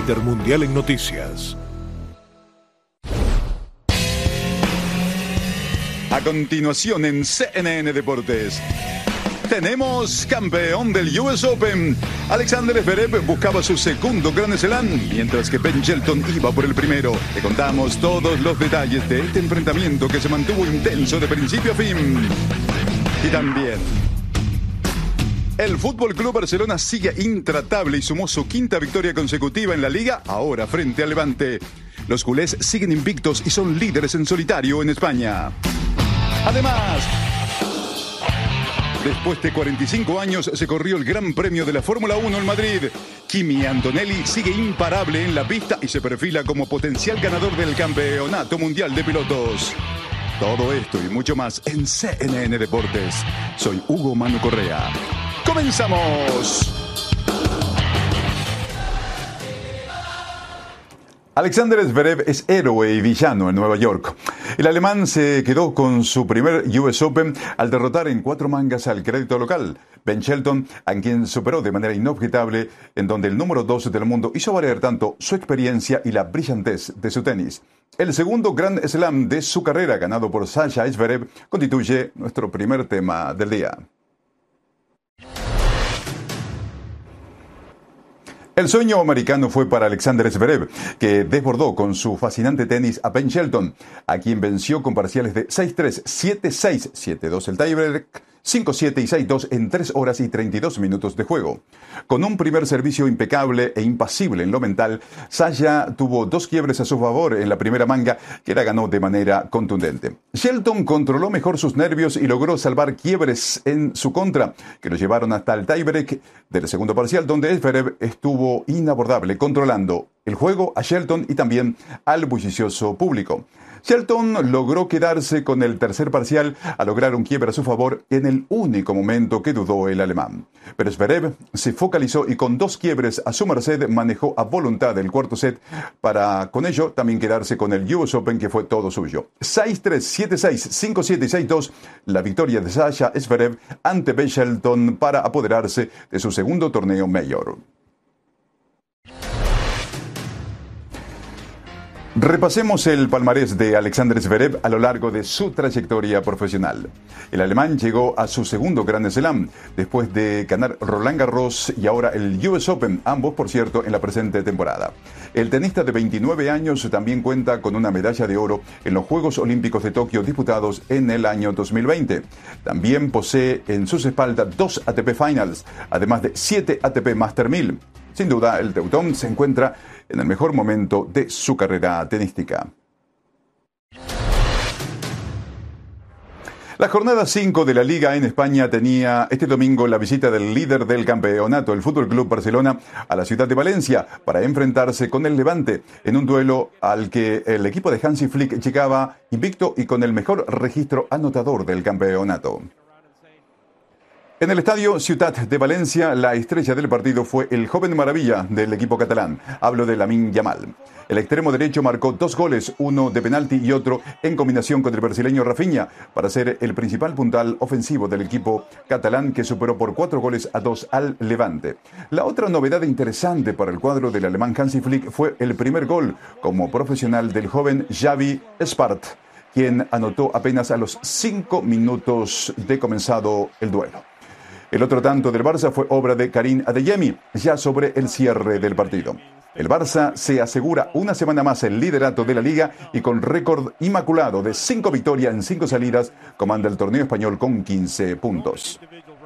líder mundial en noticias. A continuación en CNN Deportes, tenemos campeón del US Open. Alexander Zverev buscaba su segundo Grand Slam, mientras que Ben Shelton iba por el primero. Te contamos todos los detalles de este enfrentamiento que se mantuvo intenso de principio a fin. Y también, el Fútbol Club Barcelona sigue intratable y sumó su quinta victoria consecutiva en la Liga, ahora frente al Levante. Los culés siguen invictos y son líderes en solitario en España. Además, después de 45 años se corrió el Gran Premio de la Fórmula 1 en Madrid. Kimi Antonelli sigue imparable en la pista y se perfila como potencial ganador del Campeonato Mundial de Pilotos. Todo esto y mucho más en CNN Deportes. Soy Hugo Manu Correa. ¡Comenzamos! Alexander Zverev es héroe y villano en Nueva York. El alemán se quedó con su primer US Open al derrotar en 4 mangas al crédito local, Ben Shelton, a quien superó de manera inobjetable, en donde el número 2 del mundo hizo valer tanto su experiencia y la brillantez de su tenis. El segundo Grand Slam de su carrera, ganado por Sasha Zverev, constituye nuestro primer tema del día. El sueño americano fue para Alexander Zverev, que desbordó con su fascinante tenis a Ben Shelton, a quien venció con parciales de 6-3, 7-6, 7-2 el tiebreak, 5-7 y 6-2 en 3 horas y 32 minutos de juego. Con un primer servicio impecable e impasible en lo mental, Sasha tuvo 2 quiebres a su favor en la primera manga, que la ganó de manera contundente. Shelton controló mejor sus nervios y logró salvar quiebres en su contra, que lo llevaron hasta el tiebreak del segundo parcial, donde Zverev estuvo inabordable, controlando el juego a Shelton y también al bullicioso público. Shelton logró quedarse con el tercer parcial a lograr un quiebre a su favor en el único momento que dudó el alemán. Pero Zverev se focalizó y con 2 quiebres a su merced manejó a voluntad el cuarto set para con ello también quedarse con el US Open, que fue todo suyo. 6-3, 7-6, 5-7 y 6-2, la victoria de Sasha Zverev ante Ben Shelton para apoderarse de su segundo torneo mayor. Repasemos el palmarés de Alexander Zverev a lo largo de su trayectoria profesional. El alemán llegó a su segundo Grand Slam, después de ganar Roland Garros y ahora el US Open, ambos, por cierto, en la presente temporada. El tenista de 29 años también cuenta con una medalla de oro en los Juegos Olímpicos de Tokio disputados en el año 2020. También posee en sus espaldas 2 ATP Finals, además de 7 ATP Master 1000. Sin duda, el teutón se encuentra en el mejor momento de su carrera tenística. La jornada 5 de la Liga en España tenía este domingo la visita del líder del campeonato, el Fútbol Club Barcelona, a la ciudad de Valencia para enfrentarse con el Levante en un duelo al que el equipo de Hansi Flick llegaba invicto y con el mejor registro anotador del campeonato. En el estadio Ciutat de Valencia, la estrella del partido fue el joven maravilla del equipo catalán. Hablo de Lamine Yamal. El extremo derecho marcó 2 goles, uno de penalti y otro en combinación con el brasileño Rafinha, para ser el principal puntal ofensivo del equipo catalán, que superó por 4-2 al Levante. La otra novedad interesante para el cuadro del alemán Hansi Flick fue el primer gol como profesional del joven Xavi Espart, quien anotó apenas a los 5 minutos de comenzado el duelo. El otro tanto del Barça fue obra de Karim Adeyemi, ya sobre el cierre del partido. El Barça se asegura una semana más el liderato de la Liga y con récord inmaculado de 5 victorias en 5 salidas, comanda el torneo español con 15 puntos.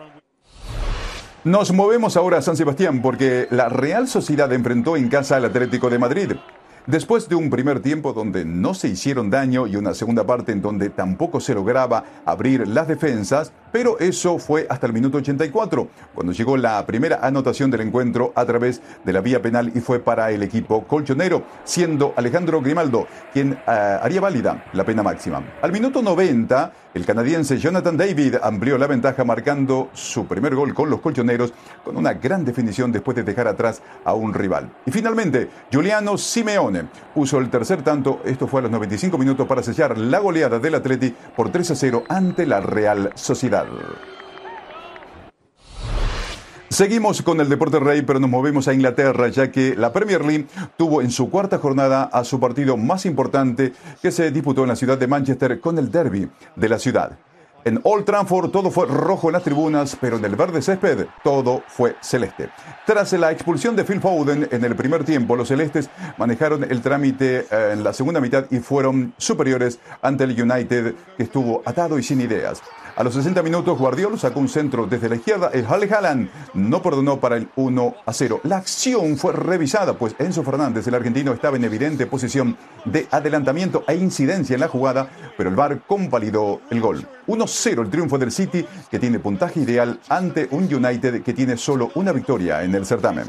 Nos movemos ahora a San Sebastián porque la Real Sociedad enfrentó en casa al Atlético de Madrid. Después de un primer tiempo donde no se hicieron daño y una segunda parte en donde tampoco se lograba abrir las defensas, pero eso fue hasta el minuto 84, cuando llegó la primera anotación del encuentro a través de la vía penal y fue para el equipo colchonero, siendo Alejandro Grimaldo quien haría válida la pena máxima. Al minuto 90, el canadiense Jonathan David amplió la ventaja marcando su primer gol con los colchoneros con una gran definición después de dejar atrás a un rival. Y finalmente, Giuliano Simeone puso el tercer tanto, esto fue a los 95 minutos para sellar la goleada del Atleti por 3-0 ante la Real Sociedad. Seguimos con el deporte rey, pero nos movemos a Inglaterra, ya que la Premier League tuvo en su cuarta jornada a su partido más importante, que se disputó en la ciudad de Manchester con el derbi de la ciudad. En Old Trafford todo fue rojo en las tribunas, pero en el verde césped todo fue celeste. Tras la expulsión de Phil Foden en el primer tiempo, los celestes manejaron el trámite en la segunda mitad y fueron superiores ante el United, que estuvo atado y sin ideas. A los 60 minutos, Guardiola sacó un centro desde la izquierda. El Erling Haaland no perdonó para el 1-0. La acción fue revisada, pues Enzo Fernández, el argentino, estaba en evidente posición de adelantamiento e incidencia en la jugada, pero el VAR convalidó el gol. 1-0 el triunfo del City, que tiene puntaje ideal ante un United que tiene solo una victoria en el certamen.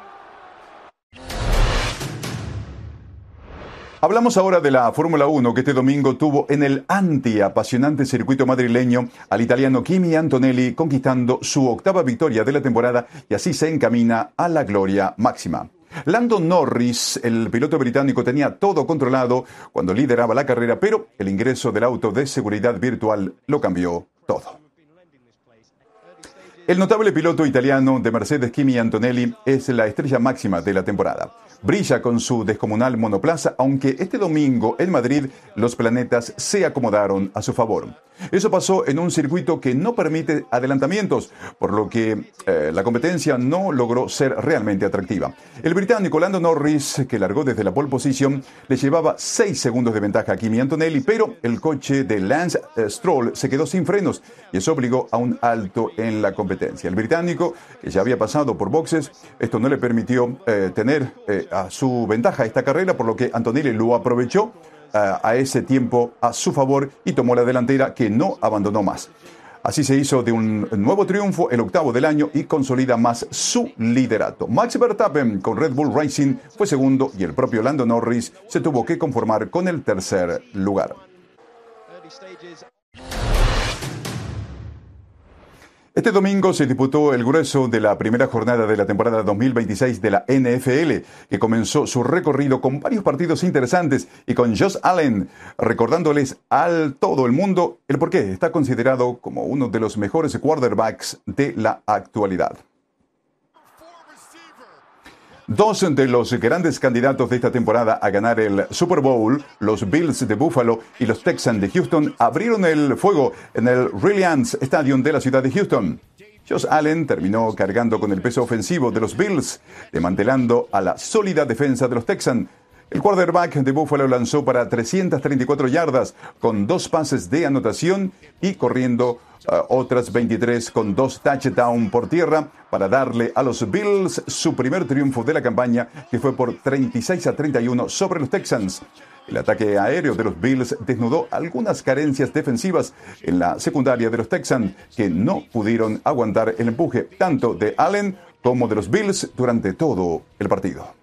Hablamos ahora de la Fórmula 1, que este domingo tuvo en el apasionante circuito madrileño al italiano Kimi Antonelli conquistando su octava victoria de la temporada y así se encamina a la gloria máxima. Lando Norris, el piloto británico, tenía todo controlado cuando lideraba la carrera, pero el ingreso del auto de seguridad virtual lo cambió todo. El notable piloto italiano de Mercedes, Kimi Antonelli, es la estrella máxima de la temporada. Brilla con su descomunal monoplaza, aunque este domingo en Madrid los planetas se acomodaron a su favor. Eso pasó en un circuito que no permite adelantamientos, por lo que la competencia no logró ser realmente atractiva. El británico Lando Norris, que largó desde la pole position, le llevaba 6 segundos de ventaja a Kimi Antonelli, pero el coche de Lance Stroll se quedó sin frenos y eso obligó a un alto en la competencia. El británico, que ya había pasado por boxes, esto no le permitió tener a su ventaja esta carrera, por lo que Antonelli lo aprovechó a ese tiempo a su favor y tomó la delantera, que no abandonó más. Así se hizo de un nuevo triunfo, el octavo del año, y consolida más su liderato. Max Verstappen con Red Bull Racing fue segundo y el propio Lando Norris se tuvo que conformar con el tercer lugar. Este domingo se disputó el grueso de la primera jornada de la temporada 2026 de la NFL, que comenzó su recorrido con varios partidos interesantes y con Josh Allen recordándoles a todo el mundo el por qué está considerado como uno de los mejores quarterbacks de la actualidad. Dos de los grandes candidatos de esta temporada a ganar el Super Bowl, los Bills de Buffalo y los Texans de Houston, abrieron el fuego en el Reliance Stadium de la ciudad de Houston. Josh Allen terminó cargando con el peso ofensivo de los Bills, desmantelando a la sólida defensa de los Texans. El quarterback de Buffalo lanzó para 334 yardas con 2 pases de anotación y corriendo otras 23 con 2 touchdowns por tierra para darle a los Bills su primer triunfo de la campaña, que fue por 36-31 sobre los Texans. El ataque aéreo de los Bills desnudó algunas carencias defensivas en la secundaria de los Texans, que no pudieron aguantar el empuje tanto de Allen como de los Bills durante todo el partido.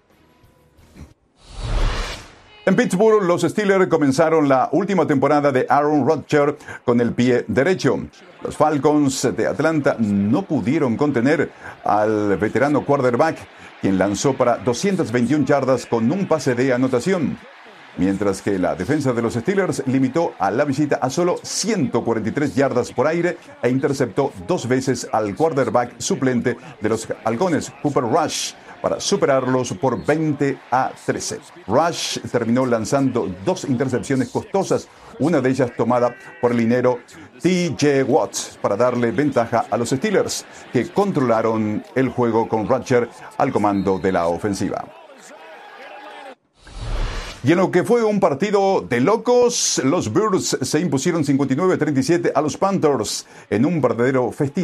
En Pittsburgh, los Steelers comenzaron la última temporada de Aaron Rodgers con el pie derecho. Los Falcons de Atlanta no pudieron contener al veterano quarterback, quien lanzó para 221 yardas con un pase de anotación, mientras que la defensa de los Steelers limitó a la visita a solo 143 yardas por aire e interceptó 2 veces al quarterback suplente de los Halcones, Cooper Rush, para superarlos por 20-13. Rush terminó lanzando 2 intercepciones costosas, una de ellas tomada por el liniero T.J. Watts para darle ventaja a los Steelers, que controlaron el juego con Rodgers al comando de la ofensiva. Y en lo que fue un partido de locos, los Birds se impusieron 59-37 a los Panthers en un verdadero festín